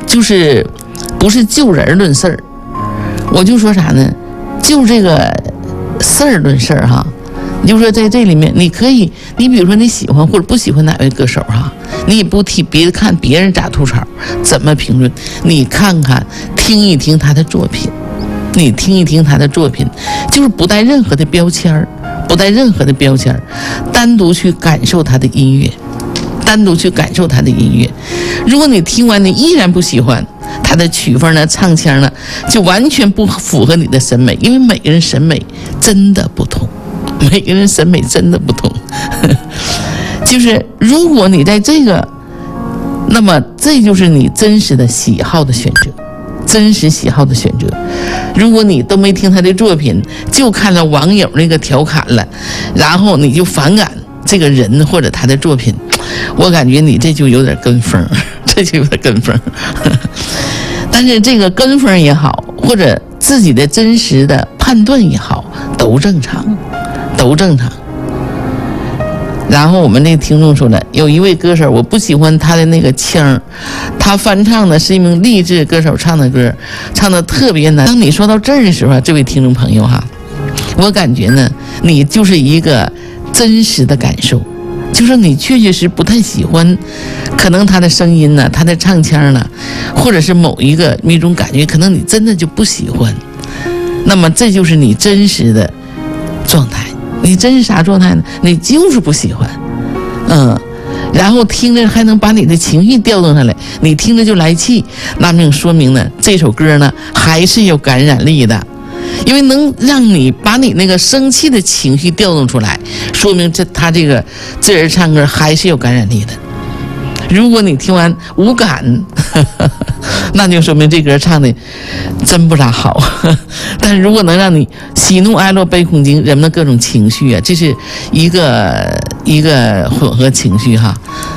就是不是就人论事儿，我就说啥呢？就这个事儿论事儿哈。你就说在这里面，你可以，你比如说你喜欢或者不喜欢哪位歌手哈，你也不别看别人咋吐槽，怎么评论，你看看听一听他的作品，你听一听他的作品，就是不带任何的标签儿，不带任何的标签儿，单独去感受他的音乐，单独去感受他的音乐。如果你听完你依然不喜欢他的曲风呢、唱腔呢，就完全不符合你的审美，因为每个人审美真的不同，每个人审美真的不同。就是如果你在这个，那么这就是你真实的喜好的选择，真实喜好的选择。如果你都没听他的作品，就看了网友那个调侃了，然后你就反感这个人或者他的作品，我感觉你这就有点跟风，这就有点跟风。但是这个跟风也好，或者自己的真实的判断也好，都正常，都正常。然后我们那个听众说了，有一位歌手我不喜欢他的那个腔，他翻唱的是一名励志歌手唱的歌，唱的特别难。当你说到这儿的时候，这位听众朋友哈，我感觉呢，你就是一个真实的感受，就是你确确实不太喜欢，可能他的声音呢，他的唱腔呢，或者是某一种感觉，可能你真的就不喜欢。那么这就是你真实的状态。你真是啥状态呢？你就是不喜欢，然后听着还能把你的情绪调动上来，你听着就来气，那么说明呢，这首歌呢还是有感染力的，因为能让你把你那个生气的情绪调动出来，说明他这人唱歌还是有感染力的。如果你听完无感，那就说明这歌唱的真不咋好。但是如果能让你喜怒哀乐悲恐惊人们的各种情绪啊，这是一个混合情绪哈。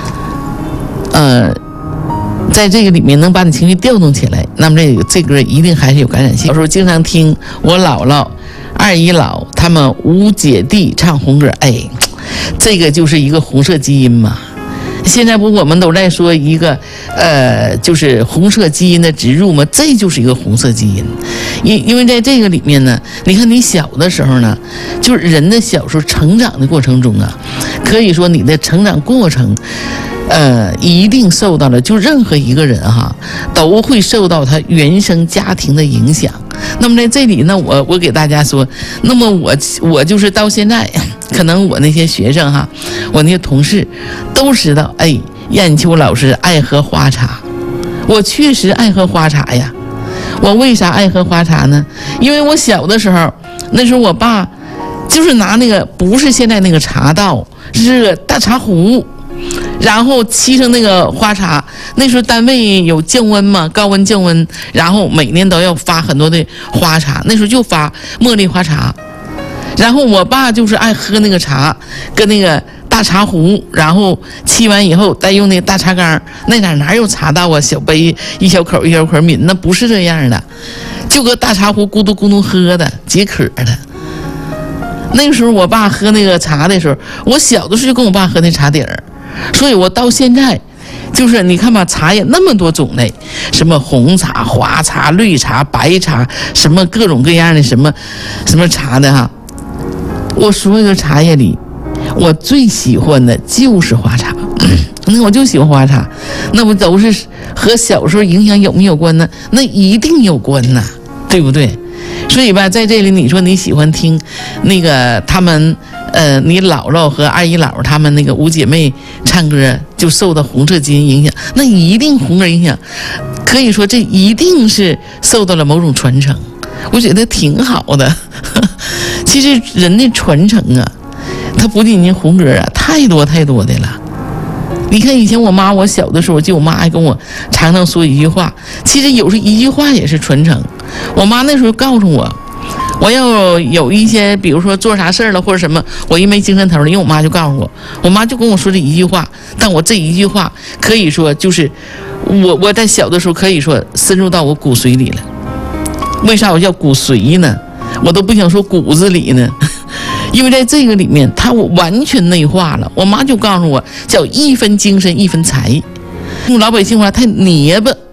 在这个里面能把你情绪调动起来，那么这歌一定还是有感染性。有时候经常听我姥姥、二姨姥他们五姐弟唱红歌，哎，这个就是一个红色基因嘛。现在不我们都在说一个就是红色基因的植入吗？这就是一个红色基因。因为在这个里面呢，你看你小的时候呢，就是人的小时候成长的过程中啊，可以说你的成长过程一定受到了，就任何一个人哈都会受到他原生家庭的影响。那么在这里呢，我给大家说，那么我就是到现在，可能我那些学生哈，我那些同事都知道，哎，燕秋老师爱喝花茶，我确实爱喝花茶呀。我为啥爱喝花茶呢？因为我小的时候，那时候我爸就是拿那个不是现在那个茶道，是个大茶壶，然后沏上那个花茶。那时候单位有降温嘛，高温降温，然后每年都要发很多的花茶，那时候就发茉莉花茶。然后我爸就是爱喝那个茶，跟那个大茶壶，然后沏完以后再用那个大茶缸，那哪有茶道啊？小杯一小口一小口抿，那不是这样的，就搁大茶壶咕嘟咕嘟喝的，解渴的。那个时候我爸喝那个茶的时候，我小的时候就跟我爸喝那茶底儿，所以我到现在就是你看吧，茶叶那么多种类，什么红茶、花茶、绿茶、白茶，什么各种各样的什么茶的哈。我所有的茶叶里，我最喜欢的就是花茶。那我就喜欢花茶，那不都是和小时候影响有没有关呢？那一定有关呐，对不对？所以吧，在这里你说你喜欢听那个他们你姥姥和二姨姥他们那个五姐妹唱歌，就受到红色基因影响，那一定红歌影响，可以说这一定是受到了某种传承，我觉得挺好的。其实人的传承啊，它不仅仅红歌啊，太多的了。你看以前我小的时候，就我妈还跟我常常说一句话，其实有时一句话也是传承。我妈那时候告诉我要有一些比如说做啥事儿了或者什么，我一没精神头了，因为我妈就告诉我妈就跟我说这一句话，但我这一句话可以说就是我在小的时候可以说深入到我骨髓里了。为啥我叫骨髓呢？我都不想说骨子里呢，因为在这个里面它完全内化了。我妈就告诉我叫一分精神一分财，用老百姓话太捏巴。